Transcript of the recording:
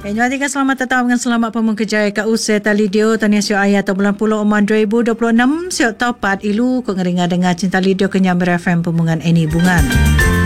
Juga selamat datang dengan selamat pemun kejaya kat usai tali dio tania sio ayat atau bulan puluh oman 2026 sio topat ilu ko ngeringa dengar cinta lidio kenyambir FM pemungan ini bungan.